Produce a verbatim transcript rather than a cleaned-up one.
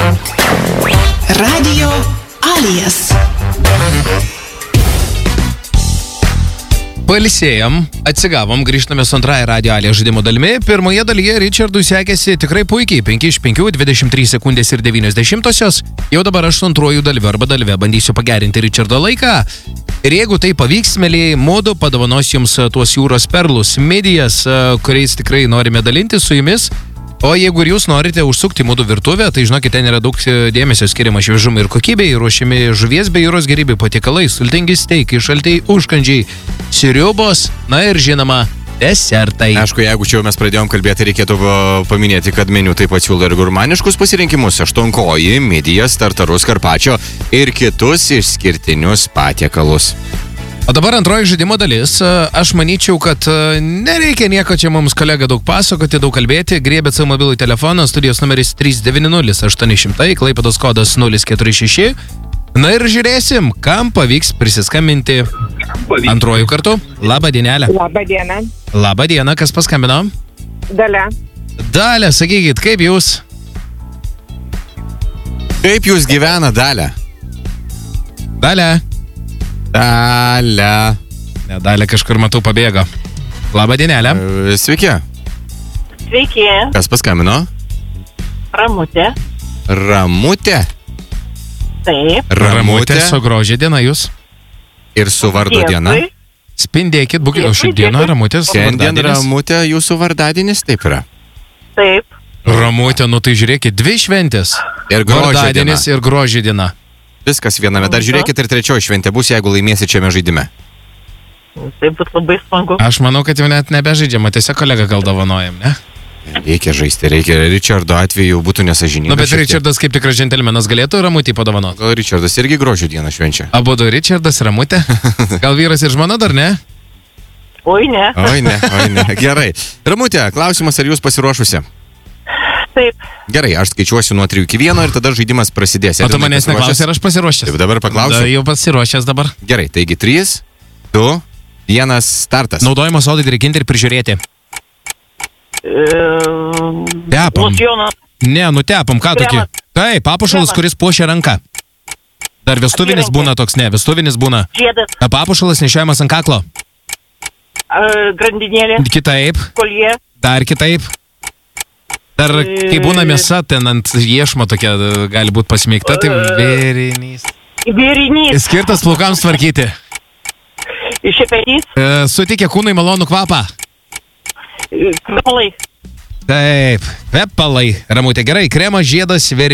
Radio Alijas. Pailsėjom, atsigavom, grįžtame su antrąją Radio Alijas žaidimo dalimi. Pirmoje dalyje Richardui sekėsi tikrai puikiai, penki iš penkių, dvidešimt trys sekundės ir devynios dešimtosios. Jau dabar aš su antruoju dalyviu arba dalyve bandysiu pagerinti Richardo laiką. Ir jeigu tai pavyks, mėlyjei, modu padovanos jums tuos jūros perlus, midijas, kuriais tikrai norime dalinti su jumis. O jeigu ir jūs norite užsukti mūdų virtuvę, tai žinokit, ten yra daug dėmesio skiriama šviežumui ir kokybei, ruošiami žuvies bei jūros gėrybių patiekalai, sultingi steikai, šaltiai užkandžiai, sriubos, na ir žinoma, desertai. Aišku, jeigu čia jau mes pradėjom kalbėti, reikėtų paminėti, kad meniu taip pat siūlo ir gurmaniškus pasirinkimus, aštuonkoji, midijas, tartarus, karpačio ir kitus išskirtinius patiekalus. O dabar antroji žaidimo dalis. Aš manyčiau, kad nereikia nieko čia mums kolega daug pasakoti, daug kalbėti. Griebėt savo mobilų telefoną, studijos numeris trys devyni nulis aštuoni šimtai, Klaipėdos kodas nulis keturi šeši. Na ir žiūrėsim, kam pavyks prisiskambinti antrojų kartų. Labą dienelę. Labą dieną. Labą dieną, kas paskambino? Dalia. Dalia, sakykit, kaip jūs? Kaip jūs gyvena, Dalia? Dalia. Dalia. Ne, Dalia kažkur matau pabėgo. Labą dienelę. E, sveiki. Sveiki. Kas paskambino? Ramutė. Ramutė. Taip. Ramutė, su grožia diena jūs. Ir su vardo Dėkui. diena. Spindėkit, būkit, o šią dieną Ramutės Šiandien vardadienis. Ramutė, jūsų vardadienis taip yra. Taip. Ramutė, nu tai žiūrėkit, dvi šventės. Ir grožio diena. Vardadienis ir grožio diena. Viskas viename. Dar žiūrėkit, ir trečioji šventė bus, jeigu laimėsit šiame žaidime. Tai bus labai smagu. Aš manau, kad jau net nebežaidžiama, tiesiog kolega gal dovanojam, ne? Reikia žaisti, reikia. Richardo atveju būtų nesažininga. Nu, bet šiek tiek. Richardas kaip tikras džentelmenas galėtų Ramutį padovanoti. Gal Richardas irgi grožio dieną švenčia? Abudu Richardas, Ramutė. Gal vyras ir žmona dar ne? Oi, ne. Oi ne, oi ne. Gerai. Ramutė, klausimas, ar jūs pasiruošusi? Taip. Gerai, aš skaičiuosiu nuo trijų iki vieno ir tada žaidimas prasidės. O tu manęs neklausai, ar aš pasiruošęs? Taip, dabar paklausiu. Da, jau pasiruošęs dabar. Gerai, taigi trys, du, vienas, startas. Naudojimo sodai drėkinti ir prižiūrėti. Ehm, Tepam. Locionas. Ne, nutepam, ką tokį? Kremas. Taip, papušalas, Kremas. kuris puošia ranką. Dar vestuvinis Apyrankė. būna toks, ne, vestuvinis būna. Žiedas. Papušalas nešiojamas ant kaklo. e, Grandinėlė. Kitaip, Kolje. dar kitaip. Dar kai būna mėsa, ten ant iešmo tokia e, gali būti pasmeigta, tai vėrinys. Vėrinys. Skirtas plaukams tvarkyti. Šepetys. E, Suteikia kūnui malonų kvapą. Kvepalai. Taip, kvepalai. Ramutė, gerai, kremas, žiedas, vėrinys.